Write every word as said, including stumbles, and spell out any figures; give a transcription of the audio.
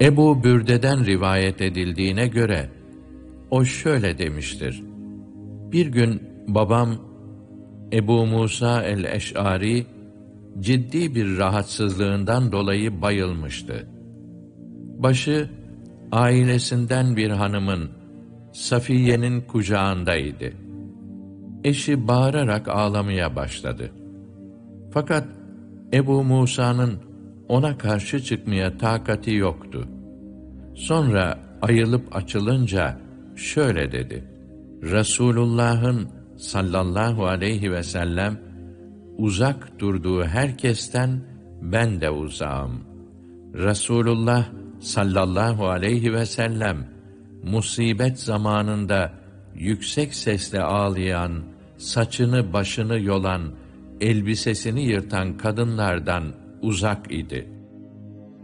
Ebu Bürde'den rivayet edildiğine göre, o şöyle demiştir: Bir gün babam, Ebu Musa el-Eş'ari, ciddi bir rahatsızlığından dolayı bayılmıştı. Başı, ailesinden bir hanımın, Safiye'nin kucağındaydı. Eşi bağırarak ağlamaya başladı. Fakat Ebu Musa'nın ona karşı çıkmaya takati yoktu. Sonra ayılıp açılınca şöyle dedi: Resulullah'ın sallallahu aleyhi ve sellem uzak durduğu herkesten ben de uzağım. Resulullah sallallahu aleyhi ve sellem musibet zamanında yüksek sesle ağlayan, saçını başını yolan, elbisesini yırtan kadınlardan uzak idi.